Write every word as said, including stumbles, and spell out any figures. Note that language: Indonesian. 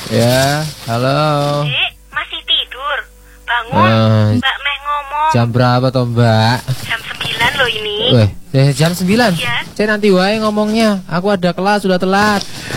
Ya, halo. Dek, masih tidur? Bangun, Eh, Mbak Meh ngomong. Jam berapa toh Mbak? Jam sembilan loh ini. Weh, eh, jam sembilan. Iya. Saya nanti wae ngomongnya. Aku ada kelas sudah telat.